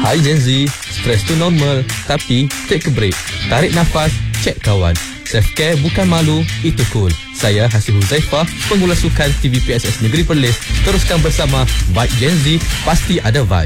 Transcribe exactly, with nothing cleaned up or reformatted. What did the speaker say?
Hai Gen Z, stres tu normal, tapi take a break. Tarik nafas, cek kawan. Self-care bukan malu, itu cool. Saya Hasih Huzaifah, pengulas sukan T V P S S Negeri Perlis. Teruskan bersama Vibe Gen Z, pasti ada vibe.